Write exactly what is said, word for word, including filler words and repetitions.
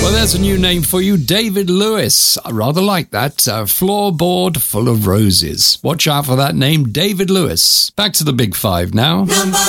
Well, there's a new name for you, David Lewis. I rather like that. A floorboard full of roses. Watch out for that name, David Lewis. Back to the Big Five now. Number